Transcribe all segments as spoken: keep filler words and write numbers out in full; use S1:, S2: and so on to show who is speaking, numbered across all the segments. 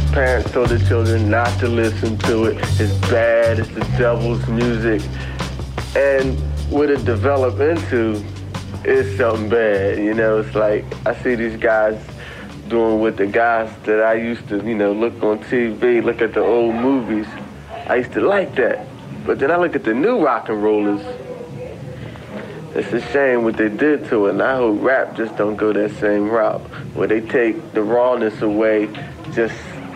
S1: parents told the children not to listen to it. It's bad. It's the devil's music. And what it developed into is something bad. You know, it's like I see these guys doing with the guys that I used to, you know, look on T V, look at the old movies. I used to like that. But then I look at the new rock and rollers. It's a shame what they did to it, and I hope rap just don't go that same route, where they take the rawness away, just,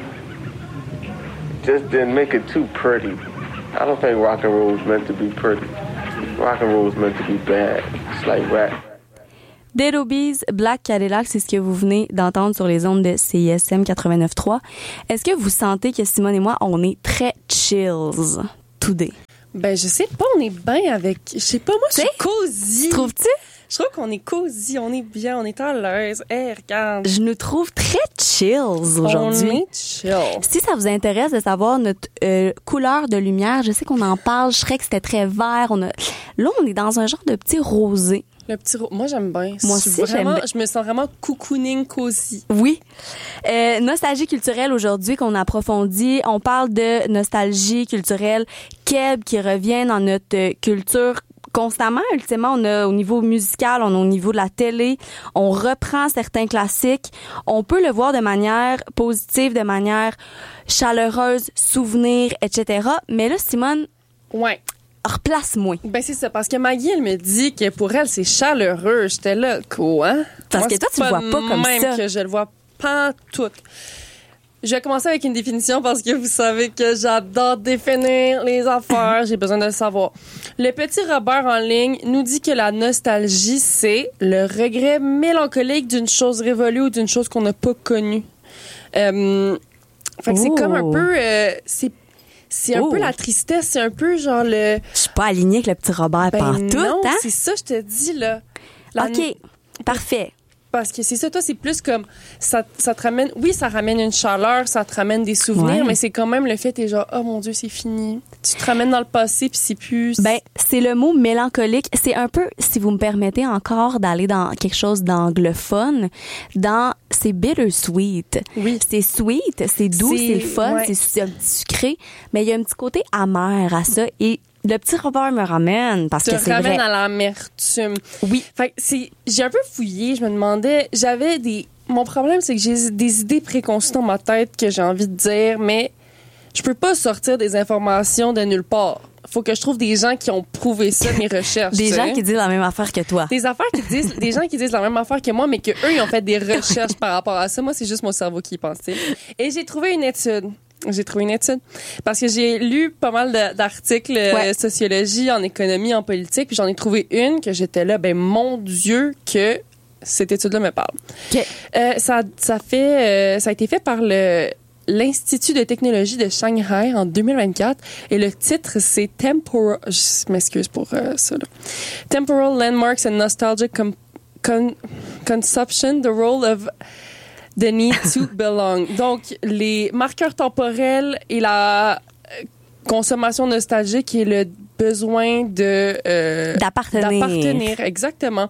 S1: just didn't make it too pretty. I don't think rock and roll was meant to be pretty. Rock and roll was meant to be bad. It's like rap.
S2: Dead Obies, Black Cadillac, c'est ce que vous venez d'entendre sur les ondes de C I S M quatre-vingt-neuf point trois. Est-ce que vous sentez que Simone et moi, on est très chills today?
S3: Ben, je sais pas, on est bien avec... Je sais pas, moi, je suis cosy.
S2: Trouves-tu?
S3: Je trouve qu'on est cosy, on est bien, on est à l'aise. Hey, regarde.
S2: Je nous trouve très chills aujourd'hui.
S3: On est chill.
S2: Si ça vous intéresse de savoir notre euh, couleur de lumière, je sais qu'on en parle, je serais que c'était très vert. On a... Là, on est dans un genre de petit rosé.
S3: Le petit ro... Moi, j'aime bien.
S2: Moi
S3: je
S2: aussi,
S3: vraiment,
S2: j'aime bien.
S3: Je me sens vraiment cocooning cosy.
S2: Oui. Euh, nostalgie culturelle aujourd'hui qu'on approfondit. On parle de nostalgie culturelle keb qui revient dans notre euh, culture constamment. Ultimement, on a au niveau musical, on a au niveau de la télé, on reprend certains classiques. On peut le voir de manière positive, de manière chaleureuse, souvenir, et cetera. Mais là, Simone,
S3: ouais.
S2: replace-moi.
S3: Ben, c'est ça. Parce que Maggie, elle me dit que pour elle, c'est chaleureux. J'étais là, quoi, hein?
S2: Parce
S3: Moi,
S2: que toi, tu le vois pas comme
S3: même
S2: ça.
S3: que je le vois pas tout. Je vais commencer avec une définition parce que vous savez que j'adore définir les affaires. J'ai besoin de le savoir. Le petit Robert en ligne nous dit que la nostalgie, c'est le regret mélancolique d'une chose révolue ou d'une chose qu'on n'a pas connue. Euh, fait que c'est
S2: Oh.
S3: comme un peu... Euh, c'est C'est un
S2: Oh.
S3: peu la tristesse, c'est un peu genre le...
S2: Je suis pas alignée avec le petit Robert
S3: Ben
S2: pantoute,
S3: non,
S2: hein?
S3: c'est ça, je te dis, là. La-
S2: OK, parfait.
S3: Parce que c'est ça, toi, c'est plus comme... Ça, ça te ramène... Oui, ça ramène une chaleur, ça te ramène des souvenirs,
S2: Ouais.
S3: mais c'est quand même le fait, t'es genre, oh mon Dieu, c'est fini. Tu te ramènes dans le passé, puis c'est plus...
S2: Ben, c'est le mot mélancolique. C'est un peu, si vous me permettez encore d'aller dans quelque chose d'anglophone, dans c'est bittersweet.
S3: Oui.
S2: C'est sweet, c'est doux,
S3: C'est-
S2: c'est le fun,
S3: ouais.
S2: c'est su- un petit sucré, mais il y a un petit côté amer à ça. Et le petit Robert me ramène parce
S3: te
S2: que c'est
S3: ramène
S2: vrai.
S3: à l'amertume.
S2: Oui.
S3: Fait que c'est... J'ai un peu fouillé, je me demandais... J'avais des... Mon problème, c'est que j'ai des idées préconçues dans ma tête que j'ai envie de dire, mais je peux pas sortir des informations de nulle part. Faut que je trouve des gens qui ont prouvé ça de mes recherches.
S2: Des
S3: tu
S2: gens
S3: sais.
S2: qui disent la même affaire que toi.
S3: Des affaires qui disent, des gens qui disent la même affaire que moi, mais que eux ils ont fait des recherches par rapport à ça. Moi, c'est juste mon cerveau qui y pense. tu sais. Et j'ai trouvé une étude. J'ai trouvé une étude parce que j'ai lu pas mal de- d'articles euh,
S2: Ouais.
S3: sociologie, en économie, en politique, puis j'en ai trouvé une que j'étais là, ben mon Dieu que cette étude-là me parle.
S2: OK.
S3: Euh, ça, ça fait, euh, ça a été fait par le l'Institut de technologie de Shanghai en deux mille vingt-quatre et le titre c'est Temporal, je m'excuse pour euh, ça là. Temporal Landmarks and Nostalgic Com- Con- Consumption, the role of the need to belong. Donc les marqueurs temporels et la euh, consommation nostalgique et le besoin de euh,
S2: D'appartenir.
S3: d'appartenir, exactement.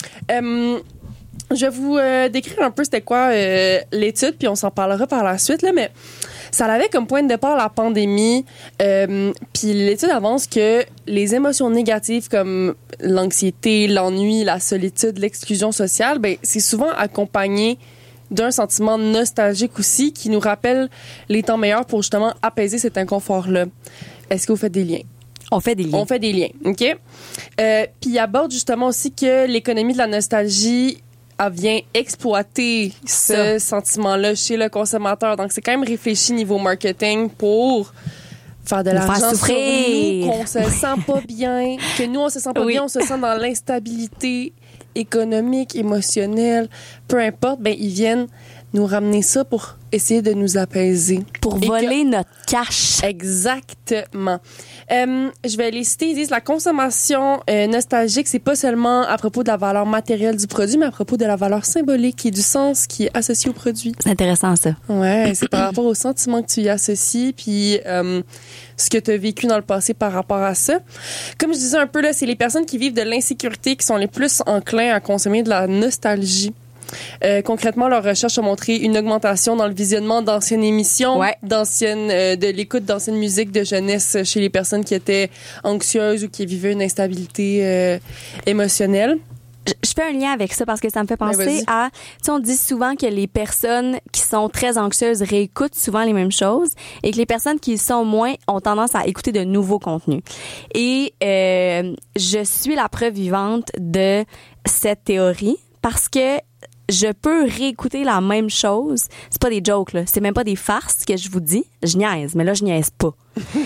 S3: Euh, je vais vous euh, décrire un peu c'était quoi euh, l'étude, puis on s'en parlera par la suite, là, mais ça avait comme point de départ la pandémie, euh, puis l'étude avance que les émotions négatives comme l'anxiété, l'ennui, la solitude, l'exclusion sociale, ben c'est souvent accompagné d'un sentiment nostalgique aussi qui nous rappelle les temps meilleurs pour justement apaiser cet inconfort-là. Est-ce que vous faites des liens?
S2: On fait des liens.
S3: On fait des liens, OK? Euh, Puis il aborde justement aussi que l'économie de la nostalgie elle vient exploiter ce
S2: Ça.
S3: sentiment-là chez le consommateur. Donc, c'est quand même réfléchi niveau marketing pour faire de
S2: Nous faire
S3: l'argent sur
S2: souffrir.
S3: nous, qu'on se sent pas bien, que nous, on se sent pas
S2: Oui.
S3: bien, on se sent dans l'instabilité économique, émotionnelle, peu importe, ben ils viennent nous ramener ça pour essayer de nous apaiser.
S2: Pour
S3: Et
S2: voler notre cash.
S3: Exactement. Euh, je vais les citer. Ils disent la consommation euh, nostalgique, c'est pas seulement à propos de la valeur matérielle du produit, mais à propos de la valeur symbolique et du sens qui est associé au produit.
S2: C'est intéressant, ça.
S3: Ouais, c'est par rapport au sentiment que tu y associes, puis euh, ce que tu as vécu dans le passé par rapport à ça. Comme je disais un peu, là, c'est les personnes qui vivent de l'insécurité qui sont les plus enclins à consommer de la nostalgie. Euh, concrètement, leurs recherches ont montré une augmentation dans le visionnement d'anciennes émissions,
S2: ouais.
S3: d'anciennes, euh, de l'écoute d'anciennes musiques de jeunesse chez les personnes qui étaient anxieuses ou qui vivaient une instabilité euh, émotionnelle.
S2: Je fais un lien avec ça parce que ça me fait penser
S3: Ben,
S2: à, tu sais, on dit souvent que les personnes qui sont très anxieuses réécoutent souvent les mêmes choses et que les personnes qui sont moins ont tendance à écouter de nouveaux contenus. Et euh, je suis la preuve vivante de cette théorie parce que je peux réécouter la même chose. C'est pas des jokes, là. C'est même pas des farces que je vous dis. Je niaise, mais là, je niaise pas.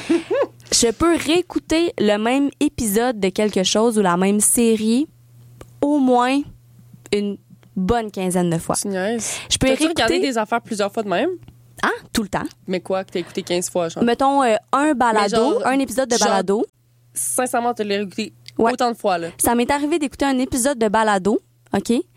S2: Je peux réécouter le même épisode de quelque chose ou la même série au moins une bonne quinzaine de fois.
S3: Tu niaises.
S2: Je peux
S3: T'as-tu
S2: réécouter...
S3: regardé des affaires plusieurs fois de même?
S2: Ah, tout le temps.
S3: Mais quoi, que t'as écouté quinze fois, genre?
S2: Mettons euh, un balado,
S3: genre,
S2: un épisode de
S3: genre,
S2: balado.
S3: Sincèrement, tu l'as écouté
S2: Ouais.
S3: autant de fois, là.
S2: Ça m'est arrivé d'écouter un épisode de balado, OK? Euh,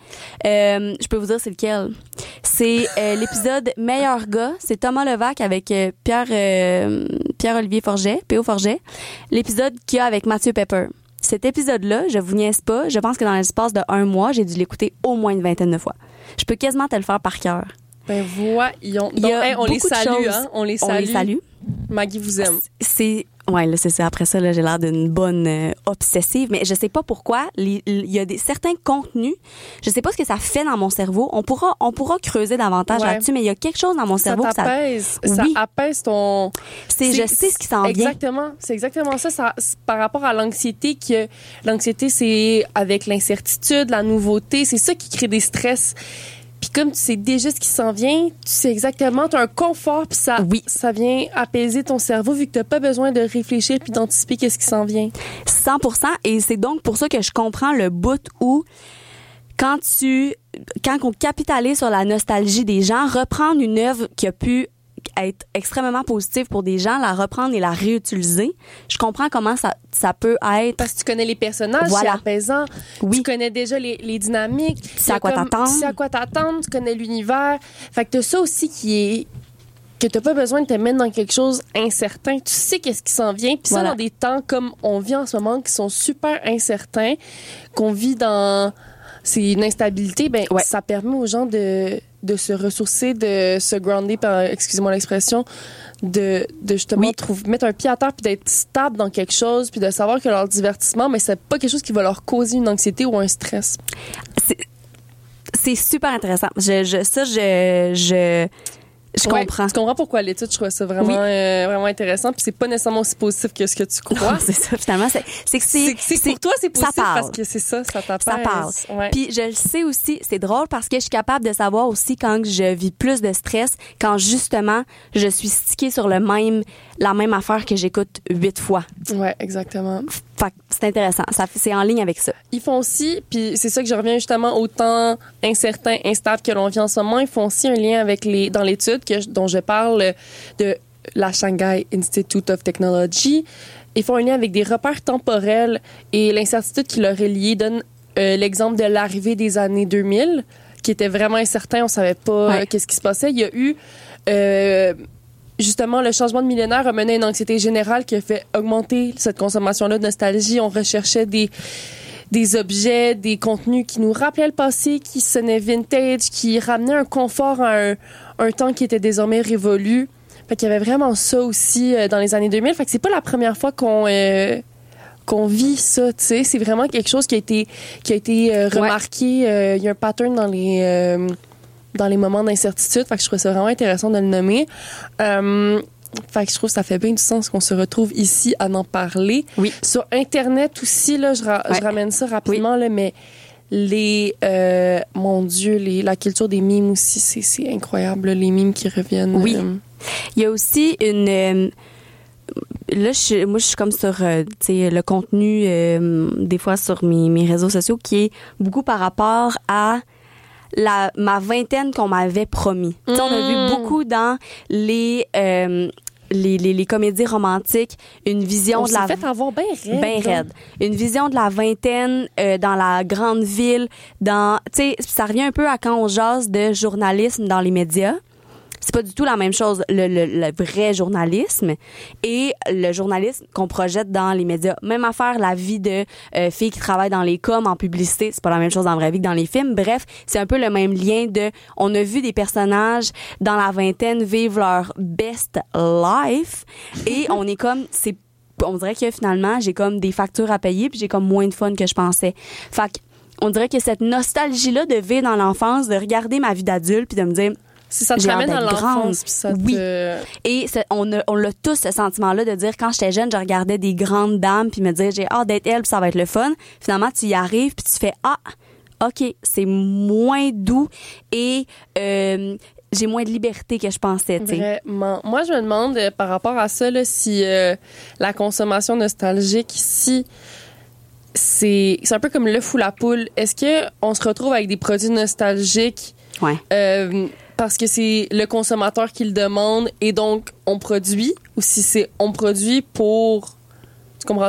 S2: je peux vous dire c'est lequel. C'est euh, l'épisode Meilleur gars. C'est Thomas Levac avec euh, Pierre, euh, Pierre-Olivier Forget, P O Forget. L'épisode qu'il y a avec Mathieu Pepper. Cet épisode-là, je vous niaise pas, je pense que dans l'espace de un mois, j'ai dû l'écouter au moins une vingtaine de fois. Je peux quasiment te le faire par cœur.
S3: Ben voyons.
S2: Il y a
S3: Donc, hey, on les
S2: beaucoup de
S3: salue,
S2: choses.
S3: hein? On les
S2: On
S3: salue.
S2: les salue.
S3: Maggie vous aime.
S2: C'est ouais là c'est ça. Après ça là j'ai l'air d'une bonne euh, obsessive, mais je sais pas pourquoi. Il y a des certains contenus, je sais pas ce que ça fait dans mon cerveau. On pourra on pourra creuser davantage
S3: Ouais.
S2: là-dessus, mais il y a quelque chose dans mon
S3: Ça
S2: cerveau que ça.
S3: t'apaise. Ça
S2: Oui.
S3: apaise ton...
S2: C'est je sais ce qui s'en vient.
S3: Exactement. C'est exactement ça. ça c'est par rapport à l'anxiété, que l'anxiété, c'est avec l'incertitude, la nouveauté. C'est ça qui crée des stress. Puis comme tu sais déjà ce qui s'en vient, tu sais exactement, tu as un confort, puis ça,
S2: Oui.
S3: ça vient apaiser ton cerveau vu que tu n'as pas besoin de réfléchir puis d'anticiper qu'est-ce qui s'en vient.
S2: cent pour cent. Et c'est donc pour ça que je comprends le bout où quand tu quand on capitalise sur la nostalgie des gens, reprendre une œuvre qui a pu être extrêmement positive pour des gens, la reprendre et la réutiliser, je comprends comment ça, ça peut être.
S3: Parce que tu connais les personnages,
S2: Voilà.
S3: c'est apaisant.
S2: Oui.
S3: Tu connais déjà les, les dynamiques.
S2: Tu sais à quoi
S3: comme-
S2: t'attendre.
S3: Tu sais à quoi t'attendre, tu connais l'univers. Fait que t'as ça aussi qui est... que t'as pas besoin de te mettre dans quelque chose incertain. Tu sais qu'est-ce qui s'en vient. Puis ça,
S2: Voilà.
S3: dans des temps comme on vit en ce moment, qui sont super incertains, qu'on vit dans... C'est une instabilité, ben
S2: Ouais.
S3: ça permet aux gens de, de se ressourcer, de se grounder, par, excusez-moi l'expression, de, de justement
S2: Oui.
S3: trouver, mettre un pied à terre puis d'être stable dans quelque chose puis de savoir que leur divertissement, mais c'est pas quelque chose qui va leur causer une anxiété ou un stress.
S2: C'est, c'est super intéressant. Je, je ça je je je
S3: Ouais,
S2: comprends.
S3: tu comprends pourquoi l'étude, je trouvais ça vraiment,
S2: Oui.
S3: euh, vraiment intéressant puis c'est pas nécessairement aussi positif que ce que tu crois.
S2: C'est ça finalement. C'est, c'est que c'est,
S3: C'est, c'est, pour toi, c'est positif
S2: ça parle.
S3: parce que c'est ça, ça t'apaise.
S2: Ça parle.
S3: Ouais.
S2: Puis je le sais aussi, c'est drôle parce que je suis capable de savoir aussi quand je vis plus de stress, quand justement je suis stickée sur le même, la même affaire que j'écoute huit fois.
S3: Ouais, exactement.
S2: Fait que c'est intéressant. Ça, c'est en ligne avec ça.
S3: Ils font aussi, puis c'est ça que je reviens justement au temps incertain, instable que l'on vit en ce moment, ils font aussi un lien avec les, dans l'étude que, dont je parle de la Shanghai Institute of Technology. Ils font un lien avec des repères temporels et l'incertitude qui leur est liée donne euh, l'exemple de l'arrivée des années deux mille, qui était vraiment incertain, on savait pas
S2: Ouais.
S3: euh, qu'est-ce qui se passait. Il y a eu... Euh, Justement, le changement de millénaire a mené à une anxiété générale qui a fait augmenter cette consommation-là de nostalgie. On recherchait des, des objets, des contenus qui nous rappelaient le passé, qui sonnaient vintage, qui ramenaient un confort à un, un temps qui était désormais révolu. Fait qu'il y avait vraiment ça aussi euh, dans les années deux mille. Fait que c'est pas la première fois qu'on... Euh, qu'on vit ça, tu sais. C'est vraiment quelque chose qui a été, qui a été euh, remarqué. Euh, il y a un pattern dans les... Euh, dans les moments d'incertitude. Fait que je trouve ça vraiment intéressant de le nommer. Euh, fait que je trouve que ça fait bien du sens qu'on se retrouve ici à en parler.
S2: Oui.
S3: Sur Internet aussi, là, je, ra-
S2: Ouais.
S3: je ramène ça rapidement, là, mais les... Euh, mon Dieu, les, la culture des mimes aussi, c'est, c'est incroyable, là, les mimes qui reviennent.
S2: Oui.
S3: euh,
S2: Il y a aussi une... euh, là, je, suis- moi, je suis comme sur euh, tu sais, le contenu, euh, des fois sur mes, mes réseaux sociaux, qui est beaucoup par rapport à la, ma vingtaine qu'on m'avait promis. Tu sais, on a
S3: Mm.
S2: vu beaucoup dans les, euh, les, les, les comédies romantiques une vision
S3: on
S2: de
S3: s'est
S2: la...
S3: fait avoir bien raide.
S2: Ben
S3: là.
S2: raide. Une vision de la vingtaine euh, dans la grande ville, dans, tu sais, ça revient un peu à quand on jase de journalisme dans les médias. c'est pas du tout la même chose, le, le, le vrai journalisme et le journalisme qu'on projette dans les médias. Même affaire, la vie de euh, filles qui travaillent dans les coms, en publicité, c'est pas la même chose dans la vraie vie que dans les films. Bref, c'est un peu le même lien de, on a vu des personnages dans la vingtaine vivre leur best life et on est comme, c'est, on dirait que finalement, j'ai comme des factures à payer puis j'ai comme moins de fun que je pensais. Fait que, on dirait que cette nostalgie-là de vivre dans l'enfance, de regarder ma vie d'adulte puis de me dire,
S3: si ça te ramène à l'enfance, puis ça te...
S2: Oui. Et c'est, on a, on l'a tous ce sentiment-là de dire, quand j'étais jeune, je regardais des grandes dames puis me disais, j'ai hâte d'être elle puis ça va être le fun. Finalement, tu y arrives puis tu fais, ah, OK, c'est moins doux et euh, j'ai moins de liberté que je pensais, tu sais.
S3: Vraiment. Moi, je me demande, euh, par rapport à ça, là, si euh, la consommation nostalgique, si... C'est, c'est un peu comme l'œuf ou la poule. Est-ce que on se retrouve avec des produits nostalgiques
S2: ouais.
S3: euh, parce que c'est le consommateur qui le demande et donc on produit, ou si c'est on produit pour... Tu comprends?